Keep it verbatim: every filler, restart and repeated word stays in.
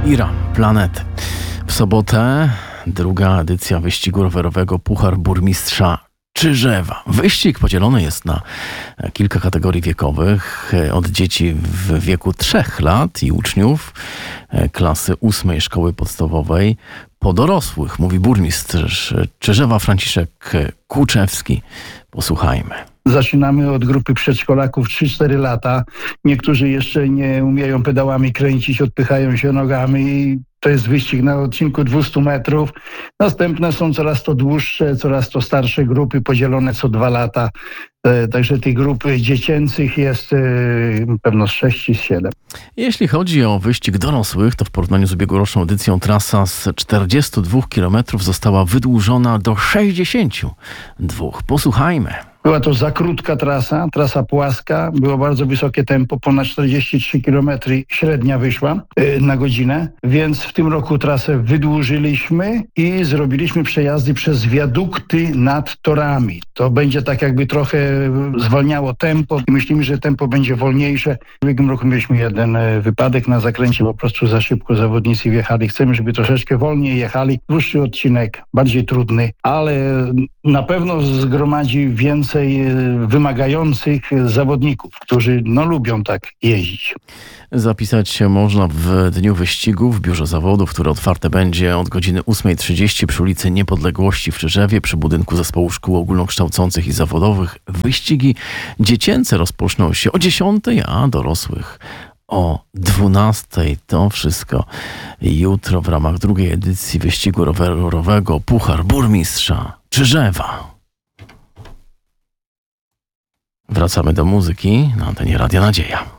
Ira, Planety. W sobotę druga edycja wyścigu rowerowego Puchar Burmistrza Czyżewa. Wyścig podzielony jest na kilka kategorii wiekowych. Od dzieci w wieku trzech lat i uczniów klasy ósmej szkoły podstawowej po dorosłych, mówi burmistrz Czyżewa Franciszek Kuczewski. Posłuchajmy. Zaczynamy od grupy przedszkolaków trzy cztery lata. Niektórzy jeszcze nie umieją pedałami kręcić, odpychają się nogami. To jest wyścig na odcinku dwieście metrów. Następne są coraz to dłuższe, coraz to starsze grupy podzielone co dwa lata. Także tych grup dziecięcych jest pewno z sześć, z siedem. Jeśli chodzi o wyścig dorosłych, to w porównaniu z ubiegłoroczną edycją trasa z czterdziestu dwóch kilometrów została wydłużona do sześćdziesięciu dwóch. Posłuchajmy. Była to za krótka trasa, trasa płaska, było bardzo wysokie tempo, ponad czterdzieści trzy kilometry średnia wyszła na godzinę, więc w tym roku trasę wydłużyliśmy i zrobiliśmy przejazdy przez wiadukty nad torami. To będzie tak jakby trochę zwalniało tempo. Myślimy, że tempo będzie wolniejsze. W ubiegłym roku mieliśmy jeden wypadek na zakręcie, po prostu za szybko zawodnicy wjechali. Chcemy, żeby troszeczkę wolniej jechali. Dłuższy odcinek, bardziej trudny, ale na pewno zgromadzi więcej wymagających zawodników, którzy no, lubią tak jeździć. Zapisać się można w dniu wyścigu w biurze zawodów, które otwarte będzie od godziny ósmej trzydzieści przy ulicy Niepodległości w Czyżewie, przy budynku Zespołu Szkół Ogólnokształcących i Zawodowych. Wyścigi dziecięce rozpoczną się o dziesiątej, a dorosłych o dwunastej. To wszystko jutro w ramach drugiej edycji wyścigu rowerowego Puchar Burmistrza Czyżewa. Wracamy do muzyki na antenie Radia Nadzieja.